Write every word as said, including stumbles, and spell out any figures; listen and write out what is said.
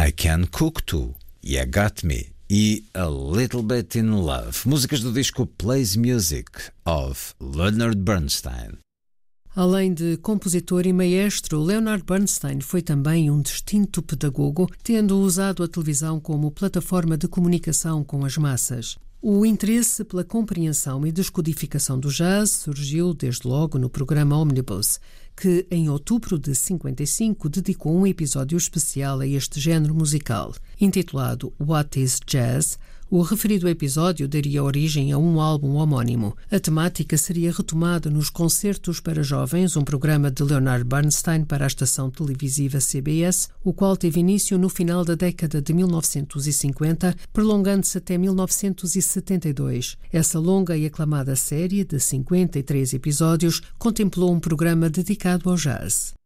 I Can Cook Too, You Got Me e A Little Bit in Love, músicas do disco Plays Music of Leonard Bernstein. Além de compositor e maestro, Leonard Bernstein foi também um distinto pedagogo, tendo usado a televisão como plataforma de comunicação com as massas. O interesse pela compreensão e descodificação do jazz surgiu desde logo no programa Omnibus, que em outubro de cinquenta e cinco dedicou um episódio especial a este género musical. Intitulado What is Jazz?, o referido episódio daria origem a um álbum homónimo. A temática seria retomada nos Concertos para Jovens, um programa de Leonard Bernstein para a estação televisiva C B S, o qual teve início no final da década de mil novecentos e cinquenta, prolongando-se até mil novecentos e setenta e dois. Essa longa e aclamada série de cinquenta e três episódios contemplou um programa dedicado ao jazz.